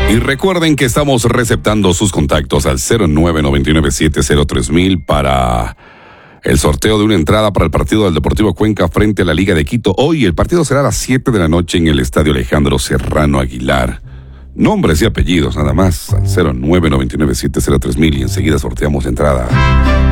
Y recuerden que estamos receptando sus contactos al 0999703000 para el sorteo de una entrada para el partido del Deportivo Cuenca frente a la Liga de Quito. Hoy el partido será a las 7 de la noche en el Estadio Alejandro Serrano Aguilar. Nombres y apellidos nada más al 0999703000 y enseguida sorteamos entrada.